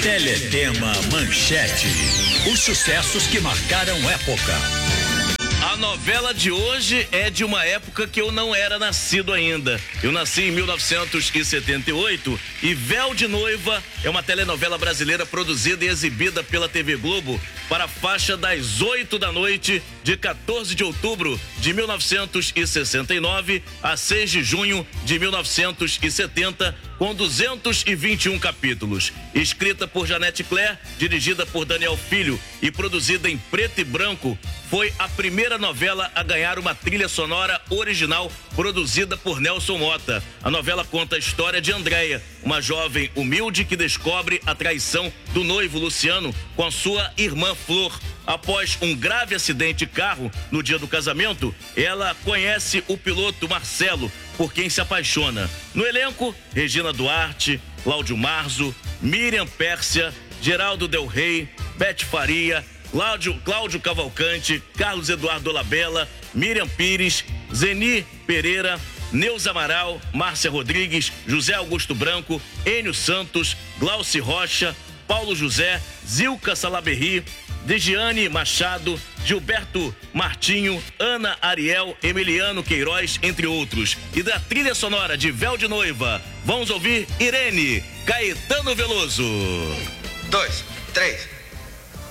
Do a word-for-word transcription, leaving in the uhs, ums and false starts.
Teletema Manchete. Os sucessos que marcaram época. A novela de hoje é de uma época que eu não era nascido ainda. Eu nasci em mil novecentos e setenta e oito e Véu de Noiva é uma telenovela brasileira produzida e exibida pela T V Globo para a faixa das oito da noite de quatorze de outubro de mil novecentos e sessenta e nove a seis de junho de mil novecentos e setenta, com duzentos e vinte e um capítulos. Escrita por Janete Claire, dirigida por Daniel Filho e produzida em preto e branco, foi a primeira novela a ganhar uma trilha sonora original produzida por Nelson Mota. A novela conta a história de Andréia, uma jovem humilde que descobre a traição do noivo Luciano com a sua irmã Flor. Após um grave acidente de carro no dia do casamento, ela conhece o piloto Marcelo, por quem se apaixona. No elenco, Regina Duarte, Cláudio Marzo, Miriam Pérsia, Geraldo Del Rey, Beth Faria, Cláudio, Cláudio Cavalcante, Carlos Eduardo Labella, Miriam Pires, Zeni Pereira, Neuza Amaral, Márcia Rodrigues, José Augusto Branco, Enio Santos, Glauci Rocha, Paulo José, Zilka Salaberry, Degiane Machado, Gilberto Martinho, Ana Ariel, Emiliano Queiroz, entre outros. E da trilha sonora de Véu de Noiva, vamos ouvir Irene, Caetano Veloso. Dois, três.